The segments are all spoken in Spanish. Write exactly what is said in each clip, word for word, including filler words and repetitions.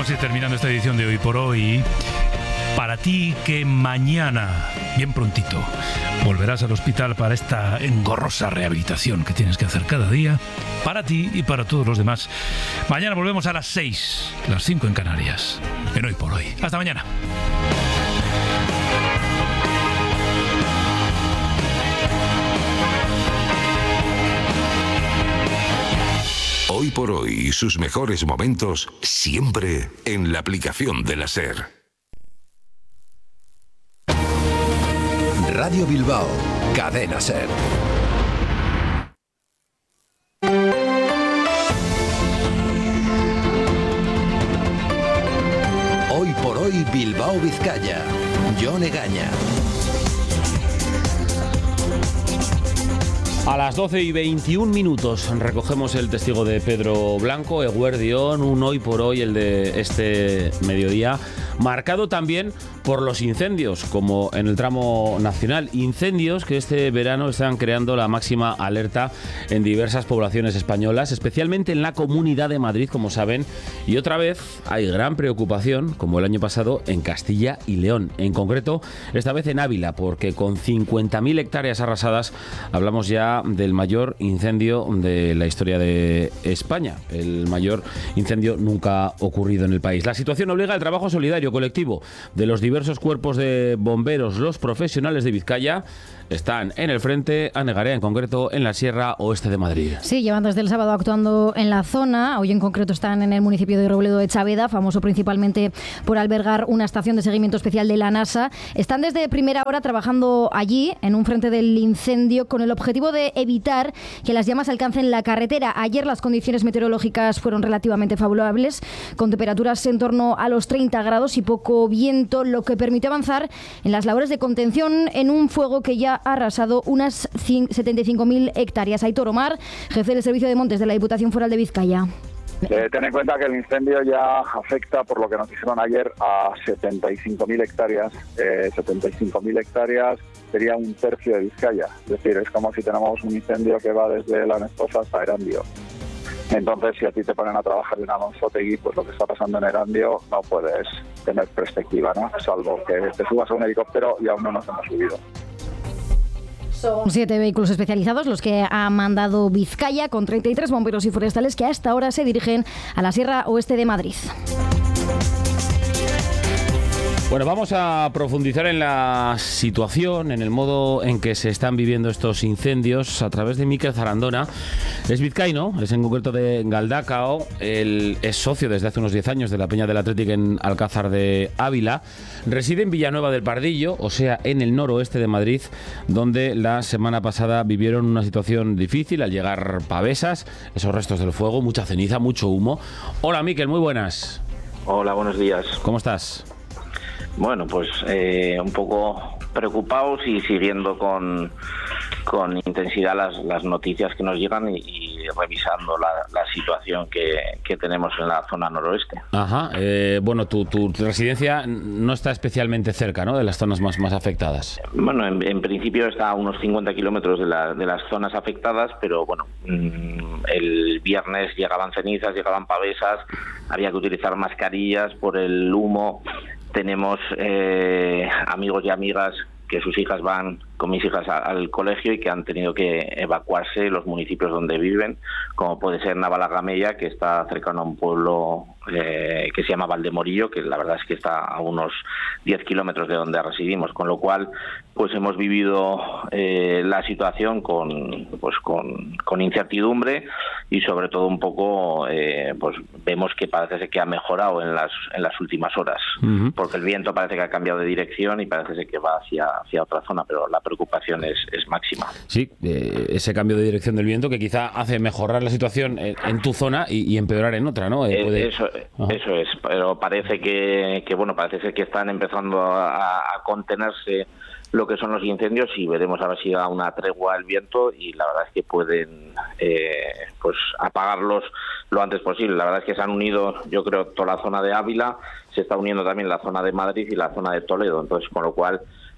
vamos a ir terminando esta edición de Hoy por Hoy. Para ti que mañana, bien prontito, volverás al hospital para esta engorrosa rehabilitación que tienes que hacer cada día, para ti y para todos los demás. Mañana volvemos a las seis, las cinco en Canarias, en Hoy por Hoy. Hasta mañana. Hoy por Hoy y sus mejores momentos siempre en la aplicación de la SER. Radio Bilbao, Cadena SER. Hoy por Hoy Bilbao Vizcaya, Jon Egaña. A las doce y veintiún minutos recogemos el testigo de Pedro Blanco, Eguerdión, un Hoy por Hoy, el de este mediodía, marcado también por los incendios, como en el tramo nacional. Incendios que este verano están creando la máxima alerta en diversas poblaciones españolas, especialmente en la Comunidad de Madrid, como saben. Y otra vez hay gran preocupación, como el año pasado, en Castilla y León. En concreto, esta vez en Ávila, porque con cincuenta mil hectáreas arrasadas hablamos ya del mayor incendio de la historia de España, el mayor incendio nunca ocurrido en el país. La situación obliga al trabajo solidario colectivo de los diversos cuerpos de bomberos. Los profesionales de Vizcaya están en el frente, a Negarea en concreto, en la Sierra Oeste de Madrid. Sí, llevan desde el sábado actuando en la zona. Hoy en concreto están en el municipio de Robledo de Chaveda, famoso principalmente por albergar una estación de seguimiento especial de la NASA. Están desde primera hora trabajando allí, en un frente del incendio, con el objetivo de evitar que las llamas alcancen la carretera. Ayer las condiciones meteorológicas fueron relativamente favorables, con temperaturas en torno a los treinta grados y poco viento, lo que permite avanzar en las labores de contención en un fuego que ya ha arrasado unas setenta y cinco mil hectáreas. Aitor Omar, jefe del Servicio de Montes de la Diputación Foral de Vizcaya. Eh, ten en cuenta que el incendio ya afecta, por lo que nos dijeron ayer, a setenta y cinco mil hectáreas. Eh, setenta y cinco mil hectáreas sería un tercio de Vizcaya. Es decir, es como si tenemos un incendio que va desde La Nestosa hasta Erandio. Entonces, si a ti te ponen a trabajar en Alonsotegui, pues lo que está pasando en Erandio no puedes tener perspectiva, ¿no? Salvo que te subas a un helicóptero y aún no nos hemos subido. Son siete vehículos especializados los que ha mandado Vizcaya, con treinta y tres bomberos y forestales que hasta ahora se dirigen a la Sierra Oeste de Madrid. Bueno, vamos a profundizar en la situación, en el modo en que se están viviendo estos incendios a través de Mikel Zarandona. Es vizcaíno, es en concreto de Galdakao. Él es socio desde hace unos diez años de la Peña del Athletic en Alcázar de Ávila. Reside en Villanueva del Pardillo, o sea, en el noroeste de Madrid, donde la semana pasada vivieron una situación difícil al llegar pavesas, esos restos del fuego, mucha ceniza, mucho humo. Hola, Mikel, muy buenas. Hola, buenos días. ¿Cómo estás? Bueno, pues eh, un poco preocupados y siguiendo con, con intensidad las, las noticias que nos llegan y, y revisando la, la situación que, que tenemos en la zona noroeste. Ajá. Eh, bueno, tu, tu residencia no está especialmente cerca, ¿no?, de las zonas más, más afectadas. Bueno, en, en principio está a unos cincuenta kilómetros de, la, de las zonas afectadas, pero bueno, el viernes llegaban cenizas, llegaban pavesas, había que utilizar mascarillas por el humo. Tenemos eh, amigos y amigas que sus hijas van con mis hijas a, al colegio y que han tenido que evacuarse los municipios donde viven, como puede ser Navalagamella, que está cercano a un pueblo eh, que se llama Valdemorillo, que la verdad es que está a unos diez kilómetros de donde residimos, con lo cual pues hemos vivido eh, la situación con pues con, con incertidumbre y sobre todo un poco eh, pues vemos que parece ser que ha mejorado en las en las últimas horas, uh-huh. porque el viento parece que ha cambiado de dirección y parece ser que va hacia hacia otra zona, pero la preocupación es, es máxima. Sí, eh, ese cambio de dirección del viento que quizá hace mejorar la situación en, en tu zona y, y empeorar en otra, ¿no? Eh, puede... Eso, eso es, pero parece que, que bueno, parece ser que están empezando a, a contenerse lo que son los incendios y veremos a ver si da una tregua el viento y la verdad es que pueden eh, pues apagarlos lo antes posible. La verdad es que se han unido, yo creo, toda la zona de Ávila, se está uniendo también la zona de Madrid y la zona de Toledo, entonces con lo cual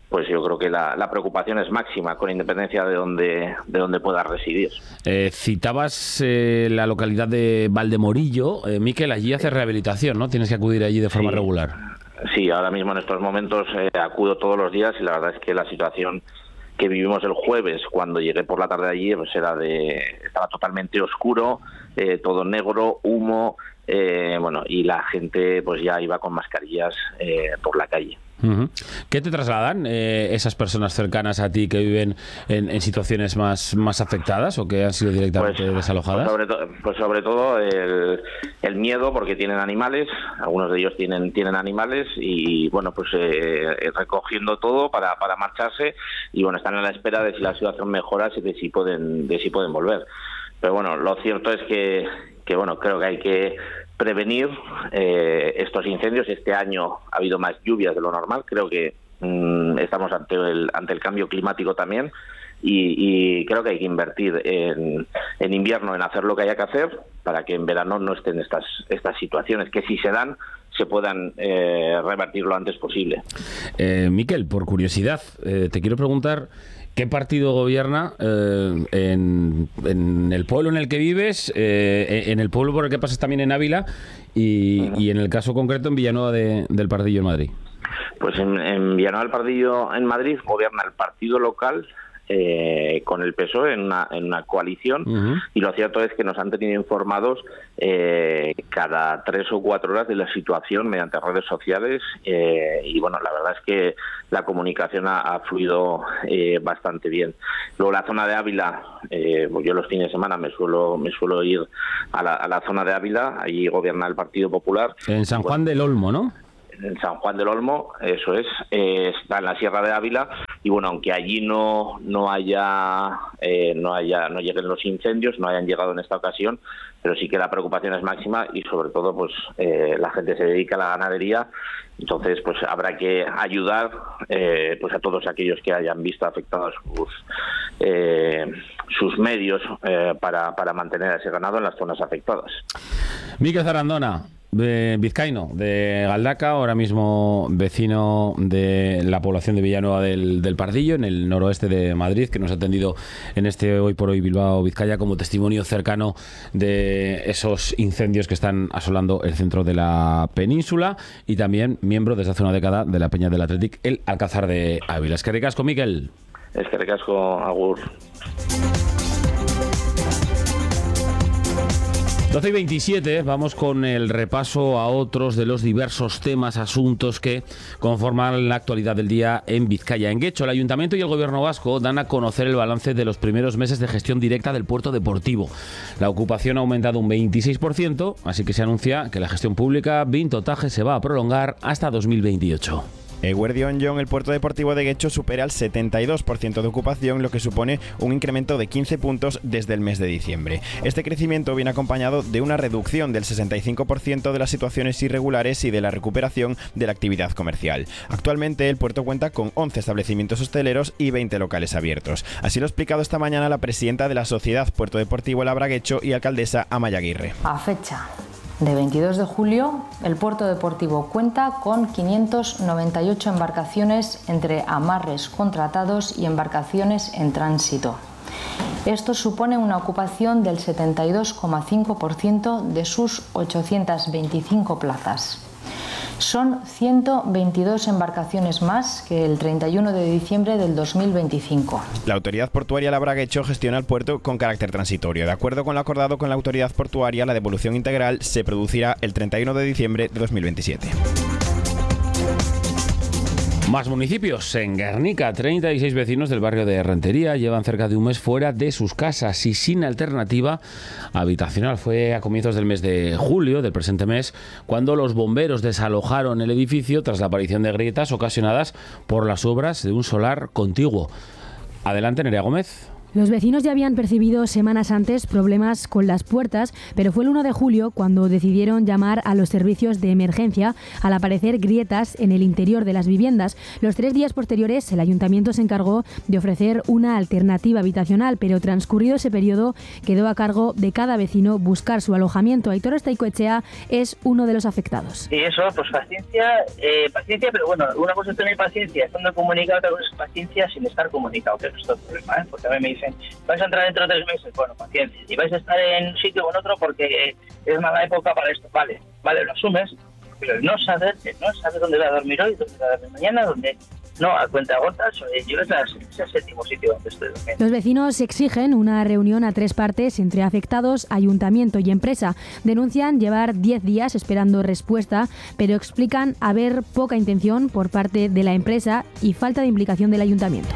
pues yo creo que la, la preocupación es máxima, con independencia de donde, de donde pueda residir. Eh, citabas eh, la localidad de Valdemorillo. Eh, Miquel, allí hace rehabilitación, ¿no? Tienes que acudir allí de forma Sí. regular. Sí, ahora mismo en estos momentos eh, acudo todos los días y la verdad es que la situación que vivimos el jueves cuando llegué por la tarde allí pues era de estaba totalmente oscuro, eh, todo negro, humo, eh, bueno, y la gente pues ya iba con mascarillas eh, por la calle. Uh-huh. ¿Qué te trasladan eh, esas personas cercanas a ti que viven en, en situaciones más, más afectadas o que han sido directamente Pues, desalojadas? Pues sobre, to- pues sobre todo el, el miedo, porque tienen animales, algunos de ellos tienen tienen animales y bueno, pues eh, recogiendo todo para, para marcharse y bueno, están a la espera de si la situación mejora, si de si pueden de si pueden volver. Pero bueno, lo cierto es que, que bueno, creo que hay que prevenir eh, estos incendios. Este año ha habido más lluvias de lo normal, creo que mmm, estamos ante el ante el cambio climático también. Y, y creo que hay que invertir en, en invierno en hacer lo que haya que hacer para que en verano no estén estas estas situaciones, que si se dan se puedan eh, revertir lo antes posible. Eh, Miquel, por curiosidad, eh, te quiero preguntar qué partido gobierna eh, en, en el pueblo en el que vives, eh, en el pueblo por el que pasas también en Ávila y, uh-huh. y en el caso concreto en Villanueva de, del Pardillo en Madrid. Pues en, en Villanueva del Pardillo en Madrid gobierna el partido local Eh, con el P S O E en una, en una coalición uh-huh. y lo cierto es que nos han tenido informados eh, cada tres o cuatro horas de la situación mediante redes sociales eh, y bueno, la verdad es que la comunicación ha, ha fluido eh, bastante bien. Luego la zona de Ávila, eh, pues yo los fines de semana me suelo me suelo ir a la, a la zona de Ávila, allí gobierna el Partido Popular. En San Juan bueno, del Olmo, ¿no? En San Juan del Olmo, eso es, eh, está en la Sierra de Ávila y bueno, aunque allí no no haya eh, no haya no lleguen los incendios, no hayan llegado en esta ocasión, pero sí que la preocupación es máxima y sobre todo pues eh, la gente se dedica a la ganadería, entonces pues habrá que ayudar eh, pues a todos aquellos que hayan visto afectados sus eh, sus medios eh, para para mantener a ese ganado en las zonas afectadas. Miquel Zarandona, de vizcaíno, de Galdaca, ahora mismo vecino de la población de Villanueva del, del Pardillo, en el noroeste de Madrid, que nos ha atendido en este Hoy por Hoy Bilbao Vizcaya como testimonio cercano de esos incendios que están asolando el centro de la península y también miembro desde hace una década de la Peña del Athletic, el Alcázar de Ávila. Es que ricasco, Miquel. Es que ricasco, agur. doce y veintisiete, vamos con el repaso a otros de los diversos temas, asuntos que conforman la actualidad del día en Vizcaya. En Guecho, el Ayuntamiento y el Gobierno vasco dan a conocer el balance de los primeros meses de gestión directa del puerto deportivo. La ocupación ha aumentado un veintiséis por ciento, así que se anuncia que la gestión pública Vintotaje se va a prolongar hasta dos mil veintiocho. Eguerdión John, el puerto deportivo de Guecho supera el setenta y dos por ciento de ocupación, lo que supone un incremento de quince puntos desde el mes de diciembre. Este crecimiento viene acompañado de una reducción del sesenta y cinco por ciento de las situaciones irregulares y de la recuperación de la actividad comercial. Actualmente el puerto cuenta con once establecimientos hosteleros y veinte locales abiertos. Así lo ha explicado esta mañana la presidenta de la Sociedad Puerto Deportivo Labraguecho y alcaldesa Amaya Aguirre. A fecha de veintidós de julio, el puerto deportivo cuenta con quinientas noventa y ocho embarcaciones entre amarres contratados y embarcaciones en tránsito. Esto supone una ocupación del setenta y dos coma cinco por ciento de sus ochocientas veinticinco plazas. Son ciento veintidós embarcaciones más que el treinta y uno de diciembre del dos mil veinticinco. La Autoridad Portuaria Labraguecho gestiona el puerto con carácter transitorio. De acuerdo con lo acordado con la Autoridad Portuaria, la devolución integral se producirá el treinta y uno de diciembre de dos mil veintisiete. Más municipios. En Guernica, treinta y seis vecinos del barrio de Rentería llevan cerca de un mes fuera de sus casas y sin alternativa habitacional. Fue a comienzos del mes de julio del presente mes cuando los bomberos desalojaron el edificio tras la aparición de grietas ocasionadas por las obras de un solar contiguo. Adelante, Nerea Gómez. Los vecinos ya habían percibido semanas antes problemas con las puertas, pero fue el uno de julio cuando decidieron llamar a los servicios de emergencia al aparecer grietas en el interior de las viviendas. Los tres días posteriores, el ayuntamiento se encargó de ofrecer una alternativa habitacional, pero transcurrido ese periodo quedó a cargo de cada vecino buscar su alojamiento. Aitor Estaicoetxea es uno de los afectados. Y eso, pues paciencia, eh, paciencia, pero bueno, una cosa es tener paciencia estando comunicado, otra cosa es paciencia sin estar comunicado, que es nuestro problema, ¿eh? Porque a mí me dicen, vais a entrar dentro de tres meses, bueno, paciencia, y vais a estar en un sitio o en otro porque es mala época para esto, vale, vale, lo asumes, pero el no saber, el no saber dónde voy a dormir hoy, dónde voy a dormir mañana, dónde no, a cuenta gotas, yo es, la, es el séptimo sitio donde estoy durmiendo. Los vecinos exigen una reunión a tres partes entre afectados, ayuntamiento y empresa. Denuncian llevar diez días esperando respuesta, pero explican haber poca intención por parte de la empresa y falta de implicación del ayuntamiento.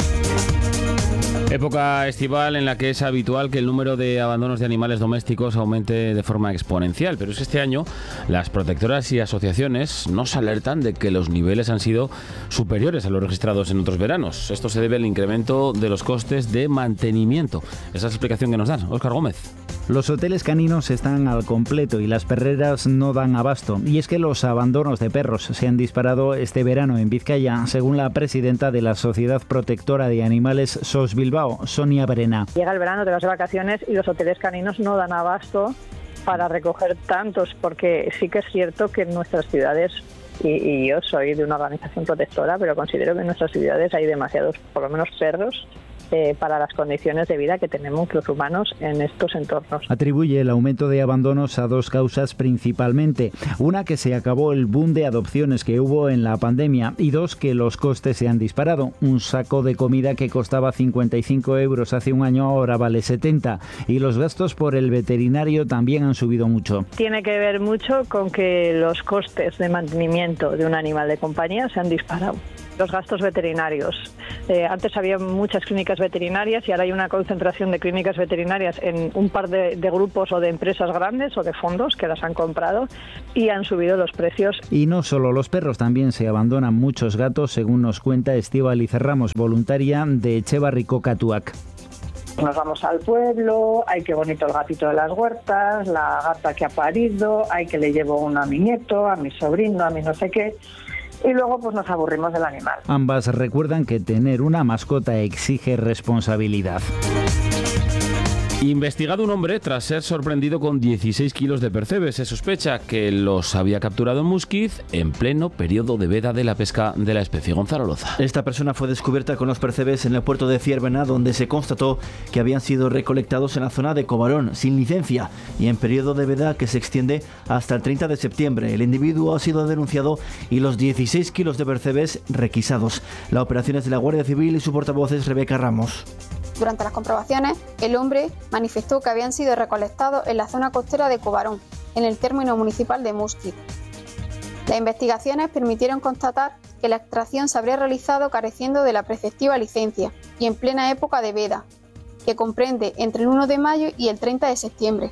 Época estival en la que es habitual que el número de abandonos de animales domésticos aumente de forma exponencial, pero es que este año las protectoras y asociaciones nos alertan de que los niveles han sido superiores a los registrados en otros veranos. Esto se debe al incremento de los costes de mantenimiento. Esa es la explicación que nos dan. Óscar Gómez. Los hoteles caninos están al completo y las perreras no dan abasto. Y es que los abandonos de perros se han disparado este verano en Vizcaya, según la presidenta de la Sociedad Protectora de Animales S O S Bilbao, Sonia Brena. Llega el verano, te vas de vacaciones y los hoteles caninos no dan abasto para recoger tantos, porque sí que es cierto que en nuestras ciudades, y, y yo soy de una organización protectora, pero considero que en nuestras ciudades hay demasiados, por lo menos perros, Eh, para las condiciones de vida que tenemos los humanos en estos entornos. Atribuye el aumento de abandonos a dos causas principalmente. Una, que se acabó el boom de adopciones que hubo en la pandemia, y dos, que los costes se han disparado. Un saco de comida que costaba cincuenta y cinco euros hace un año ahora vale setenta, y los gastos por el veterinario también han subido mucho. Tiene que ver mucho con que los costes de mantenimiento de un animal de compañía se han disparado. Los gastos veterinarios. Eh, antes había muchas clínicas veterinarias y ahora hay una concentración de clínicas veterinarias en un par de, de grupos o de empresas grandes o de fondos que las han comprado y han subido los precios. Y no solo los perros, también se abandonan muchos gatos, según nos cuenta Estíbaliz Ramos, voluntaria de Etxebarriko Katuak. Nos vamos al pueblo, ay, qué bonito el gatito de las huertas, la gata que ha parido, ay, que le llevo uno a mi nieto, a mi sobrino, a mi no sé qué. Y luego pues nos aburrimos del animal. Ambas recuerdan que tener una mascota exige responsabilidad. Investigado un hombre tras ser sorprendido con dieciséis kilos de percebes. Se sospecha que los había capturado en Muskiz en pleno periodo de veda de la pesca de la especie. Gonzalo Loza. Esta persona fue descubierta con los percebes en el puerto de Ciervena, donde se constató que habían sido recolectados en la zona de Cobarón, sin licencia, y en periodo de veda que se extiende hasta el treinta de septiembre. El individuo ha sido denunciado y los dieciséis kilos de percebes requisados. La operación es de la Guardia Civil y su portavoz es Rebeca Ramos. Durante las comprobaciones, el hombre manifestó que habían sido recolectados en la zona costera de Cobarón, en el término municipal de Muskiz. Las investigaciones permitieron constatar que la extracción se habría realizado careciendo de la preceptiva licencia y en plena época de veda, que comprende entre el uno de mayo y el treinta de septiembre.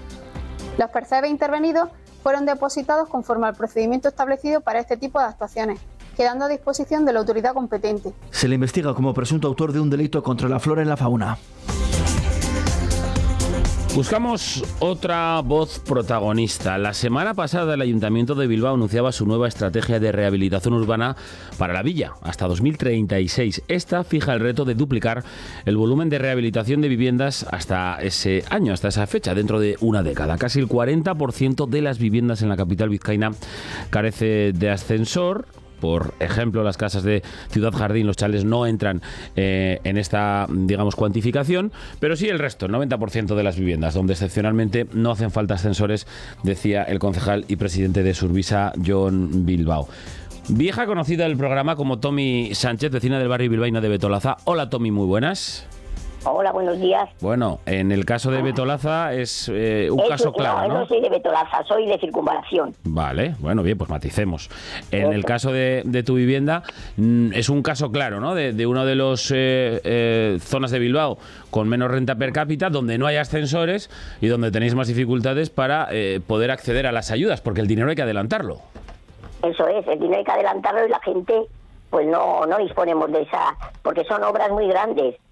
Los percebes intervenidos fueron depositados conforme al procedimiento establecido para este tipo de actuaciones, quedando a disposición de la autoridad competente. Se le investiga como presunto autor de un delito contra la flora y la fauna. Buscamos otra voz protagonista. La semana pasada el Ayuntamiento de Bilbao anunciaba su nueva estrategia de rehabilitación urbana para la villa, hasta dos mil treinta y seis. Esta fija el reto de duplicar el volumen de rehabilitación de viviendas hasta ese año, hasta esa fecha, dentro de una década. Casi el cuarenta por ciento de las viviendas en la capital vizcaína carece de ascensor. Por ejemplo, las casas de Ciudad Jardín, los chales no entran eh, en esta, digamos, cuantificación, pero sí el resto, el noventa por ciento de las viviendas, donde excepcionalmente no hacen falta ascensores, decía el concejal y presidente de Survisa, Jon Bilbao. Vieja conocida del programa como Tomi Sánchez, vecina del barrio bilbaíno de Betolaza. Hola, Tomi, muy buenas. Hola, buenos días. Bueno, en el caso de Betolaza es eh, un Eso, caso claro, no, ¿no? No soy de Betolaza, soy de Circunvalación. Vale, bueno, bien, pues maticemos. En el caso de, de tu vivienda, mm, es un caso claro, ¿no? De, de uno de los eh, eh, zonas de Bilbao con menos renta per cápita, donde no hay ascensores y donde tenéis más dificultades para eh, poder acceder a las ayudas, porque el dinero hay que adelantarlo. Eso es, el dinero hay que adelantarlo y la gente, pues no, no disponemos de esa, porque son obras muy grandes.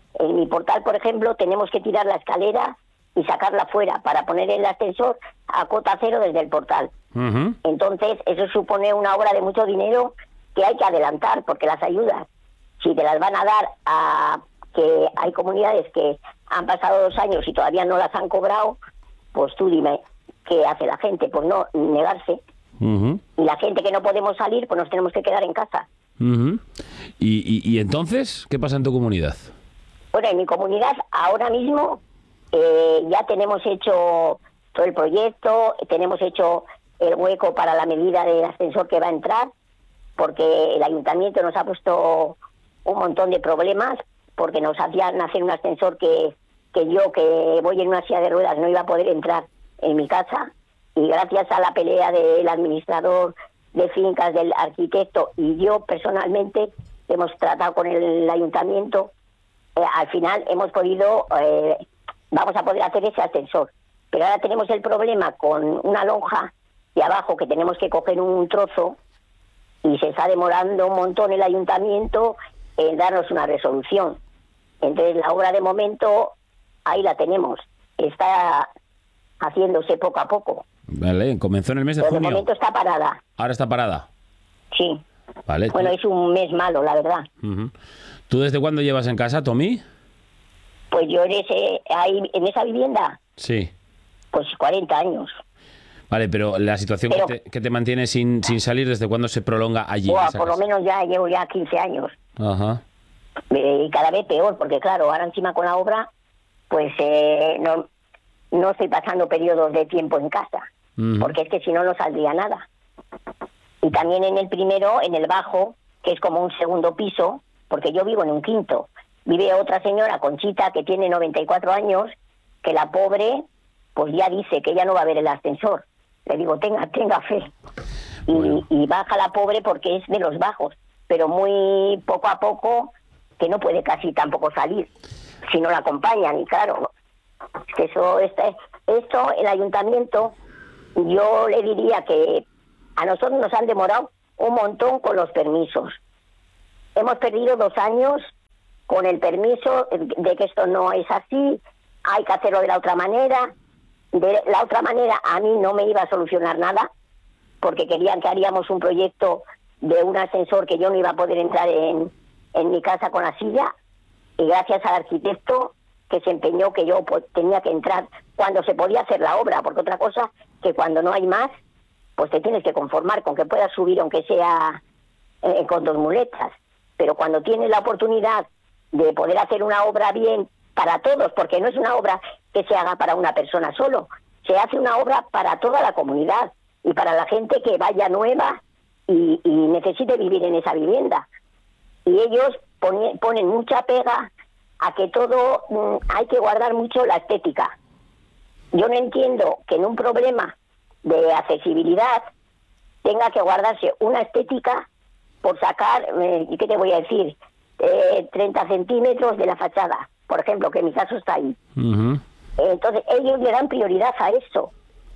en mi portal, por ejemplo, tenemos que tirar la escalera y sacarla fuera para poner el ascensor a cota cero desde el portal. Uh-huh. Entonces, eso supone una obra de mucho dinero que hay que adelantar, porque las ayudas, si te las van a dar a que hay comunidades que han pasado dos años y todavía no las han cobrado, pues tú dime, ¿qué hace la gente? Pues no, negarse. Uh-huh. Y la gente que no podemos salir, pues nos tenemos que quedar en casa. Uh-huh. ¿Y, y, y entonces qué pasa en tu comunidad? Bueno, en mi comunidad ahora mismo eh, ya tenemos hecho todo el proyecto, tenemos hecho el hueco para la medida del ascensor que va a entrar, porque el ayuntamiento nos ha puesto un montón de problemas, porque nos hacían hacer un ascensor que, que yo, que voy en una silla de ruedas, no iba a poder entrar en mi casa, y gracias a la pelea del administrador de fincas, del arquitecto y yo personalmente, hemos tratado con el ayuntamiento, eh, al final hemos podido, eh, vamos a poder hacer ese ascensor. Pero ahora tenemos el problema con una lonja de abajo que tenemos que coger un trozo y se está demorando un montón el ayuntamiento en darnos una resolución. Entonces la obra de momento ahí la tenemos, está haciéndose poco a poco. Vale, comenzó en el mes de Pero junio. de momento está parada. Ahora está parada. Sí. Vale. Bueno, es un mes malo, la verdad. Uh-huh. ¿Tú desde cuándo llevas en casa, Tommy? Pues yo en, ese, ahí, en esa vivienda, Sí. pues cuarenta años. Vale, pero la situación Pero- que, te, que te mantiene sin, sin salir, ¿desde cuándo se prolonga allí? Buah, en esa por lo casa? menos ya llevo ya quince años. Ajá. Eh, Y cada vez peor, porque claro, ahora encima con la obra, pues eh, no, no estoy pasando periodos de tiempo en casa, Ujú. porque es que si no, no saldría nada. Y también en el primero, en el bajo, que es como un segundo piso, porque yo vivo en un quinto. Vive otra señora, Conchita, que tiene noventa y cuatro años, que la pobre, pues ya dice que ella no va a ver el ascensor. Le digo, tenga, tenga fe. Y, y baja la pobre porque es de los bajos, pero muy poco a poco, que no puede casi tampoco salir, si no la acompañan. Y claro, es que eso, este, esto, el ayuntamiento, yo le diría que a nosotros nos han demorado un montón con los permisos. Hemos perdido dos años con el permiso de que esto no es así, hay que hacerlo de la otra manera. De la otra manera a mí no me iba a solucionar nada, porque querían que haríamos un proyecto de un ascensor que yo no iba a poder entrar en, en mi casa con la silla, y gracias al arquitecto que se empeñó que yo pues, tenía que entrar cuando se podía hacer la obra, porque otra cosa que cuando no hay más, pues te tienes que conformar con que puedas subir aunque sea eh, con dos muletas, pero cuando tienes la oportunidad de poder hacer una obra bien para todos, porque no es una obra que se haga para una persona solo, se hace una obra para toda la comunidad y para la gente que vaya nueva y, y necesite vivir en esa vivienda. Y ellos pone, ponen mucha pega a que todo, mm, hay que guardar mucho la estética. Yo no entiendo que en un problema de accesibilidad tenga que guardarse una estética por sacar, eh, ¿qué te voy a decir? Eh, treinta centímetros de la fachada, por ejemplo, que en mi caso está ahí. Ujú. Entonces ellos le dan prioridad a eso.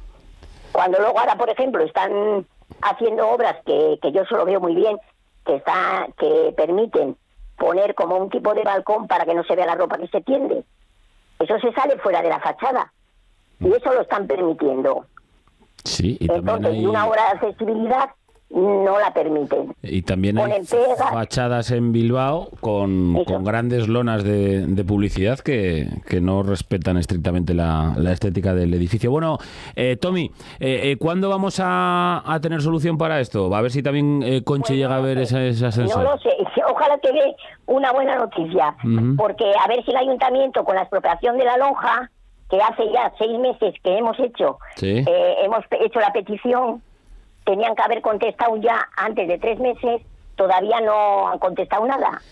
Cuando luego ahora, por ejemplo, están haciendo obras que, que yo solo veo muy bien, que está, que permiten poner como un tipo de balcón para que no se vea la ropa que se tiende. Eso se sale fuera de la fachada. Y eso lo están permitiendo. Sí, y también Entonces, hay, una obra de accesibilidad no la permiten. y también hay ponen pega. fachadas en Bilbao con, Eso. con grandes lonas de, de publicidad que, que no respetan estrictamente la, la estética del edificio. Bueno, eh, Tommy, eh, eh, ¿cuándo vamos a, a tener solución para esto? A ver si también eh, Conchi llega a ver ese, ese ascensor. No lo sé, ojalá que dé una buena noticia, Ujú. porque a ver si el ayuntamiento, con la expropiación de la lonja, que hace ya seis meses que hemos hecho, Sí. eh, hemos pe- hecho la petición, tenían que haber contestado ya antes de tres meses, todavía no han contestado nada.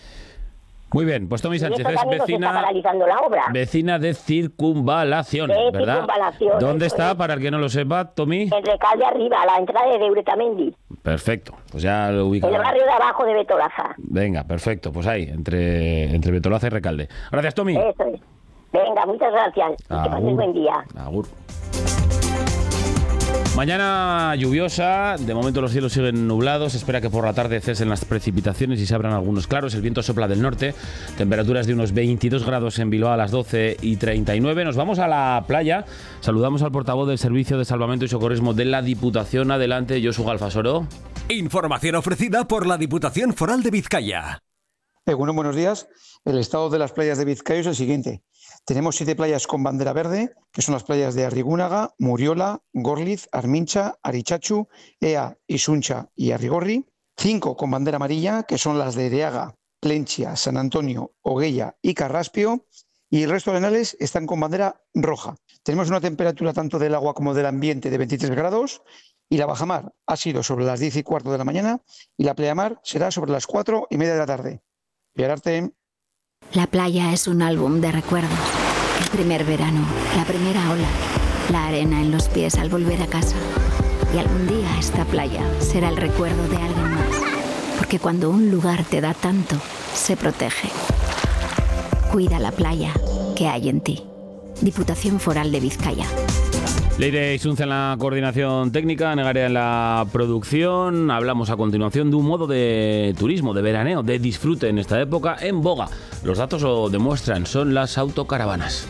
Muy bien, pues Tommy Y Sánchez esto es también nos está vecina, paralizando la obra. vecina de Circunvalación, De ¿verdad? Circunvalación, ¿Dónde eso está, es. para el que no lo sepa, Tommy? En Recalde arriba, a la entrada de Euretamendi, Perfecto, pues ya lo en ubico. el barrio de abajo de Betolaza. Venga, perfecto, pues ahí, entre, entre Betolaza y Recalde. Gracias, Tommy. Eso es. Venga, muchas gracias. Y que pases Agur. buen día. Agur. Mañana lluviosa, de momento los cielos siguen nublados, se espera que por la tarde cesen las precipitaciones y se abran algunos claros, el viento sopla del norte, temperaturas de unos veintidós grados en Bilbao a las doce y treinta y nueve. Nos vamos a la playa, saludamos al portavoz del Servicio de Salvamento y Socorrismo de la Diputación. Adelante, Josu Galfasoro. Información ofrecida por la Diputación Foral de Vizcaya. Eh, bueno, buenos días. El estado de las playas de Vizcaya es el siguiente. Tenemos siete playas con bandera verde, que son las playas de Arrigúnaga, Muriola, Gorliz, Armincha, Arichachu, Ea, Isuncha y Arrigorri. Cinco con bandera amarilla, que son las de Ereaga, Plentzia, San Antonio, Ogueya y Carraspio. Y el resto de arenales están con bandera roja. Tenemos una temperatura tanto del agua como del ambiente de veintitrés grados y la bajamar ha sido sobre las diez y cuarto de la mañana y la pleamar será sobre las cuatro y media de la tarde. Piararte. La playa es un álbum de recuerdos. El primer verano, la primera ola, la arena en los pies al volver a casa. Y algún día esta playa será el recuerdo de alguien más. Porque cuando un lugar te da tanto, se protege. Cuida la playa que hay en ti. Diputación Foral de Vizcaya. Leire Isunza en la coordinación técnica, Negarea en la producción. Hablamos a continuación de un modo de turismo, de veraneo, de disfrute en esta época en boga. Los datos lo demuestran, son las autocaravanas.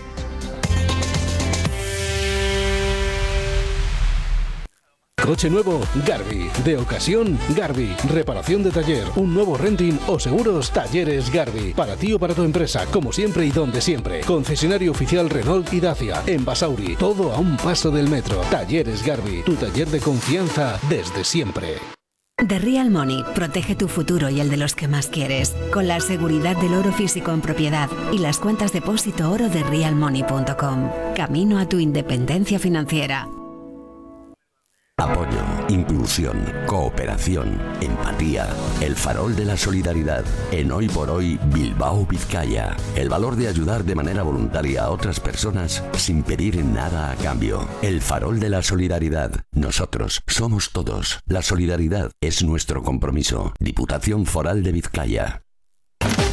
Coche nuevo, Garbi. De ocasión, Garbi. Reparación de taller, un nuevo renting o seguros, Talleres Garbi. Para ti o para tu empresa, como siempre y donde siempre. Concesionario oficial Renault y Dacia. En Basauri, todo a un paso del metro. Talleres Garbi, tu taller de confianza desde siempre. The Real Money protege tu futuro y el de los que más quieres, con la seguridad del oro físico en propiedad y las cuentas depósito oro de real money punto com. Camino a tu independencia financiera. Apoyo, inclusión, cooperación, empatía, el farol de la solidaridad. En Hoy por Hoy, Bilbao, Vizcaya. El valor de ayudar de manera voluntaria a otras personas sin pedir nada a cambio. El farol de la solidaridad. Nosotros somos todos. La solidaridad es nuestro compromiso. Diputación Foral de Vizcaya.